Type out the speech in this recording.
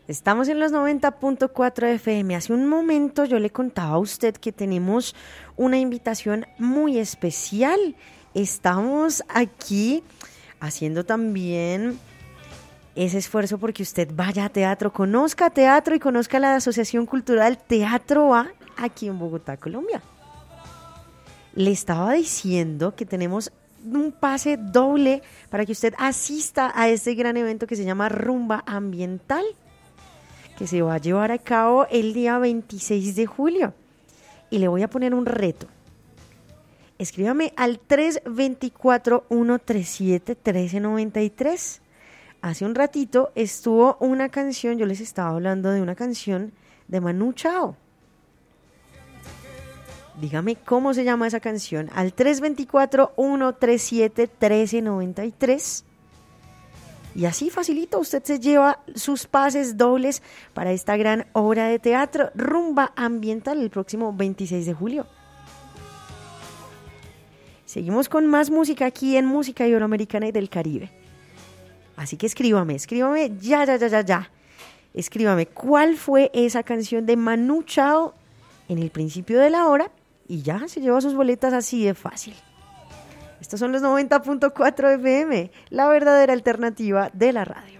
Estamos en los 90.4 FM. Hace un momento yo le contaba a usted que tenemos una invitación muy especial. Estamos aquí haciendo también ese esfuerzo porque usted vaya a teatro, conozca teatro y conozca la Asociación Cultural Teatro A aquí en Bogotá, Colombia. Le estaba diciendo que tenemos un pase doble para que usted asista a este gran evento que se llama Rumba Ambiental, que se va a llevar a cabo el día 26 de julio. Y le voy a poner un reto. Escríbame al 324-137-1393. Hace un ratito estuvo una canción, yo les estaba hablando de una canción de Manu Chao. Dígame cómo se llama esa canción al 324-137-1393. Y así facilito, usted se lleva sus pases dobles para esta gran obra de teatro Rumba Ambiental el próximo 26 de julio. Seguimos con más música aquí en Música Iberoamericana y del Caribe. Así que escríbame ya. Escríbame cuál fue esa canción de Manu Chao en el principio de la hora y ya se lleva sus boletas así de fácil. Estos son los 90.4 FM, la verdadera alternativa de la radio.